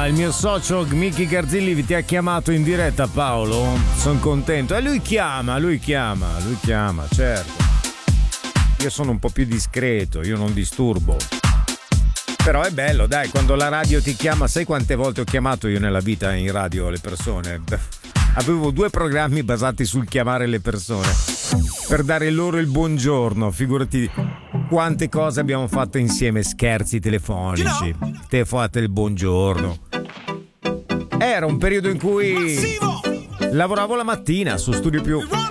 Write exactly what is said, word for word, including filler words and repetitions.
il mio socio Michi Garzilli ti ha chiamato in diretta, Paolo. Sono contento. E lui chiama, lui chiama, lui chiama, certo. Io sono un po' più discreto, io non disturbo. Però è bello, dai, quando la radio ti chiama. Sai quante volte ho chiamato io nella vita in radio le persone? Avevo due programmi basati sul chiamare le persone per dare loro il buongiorno. Figurati quante cose abbiamo fatto insieme, scherzi telefonici, te fate il buongiorno. Era un periodo in cui lavoravo la mattina su Studio Più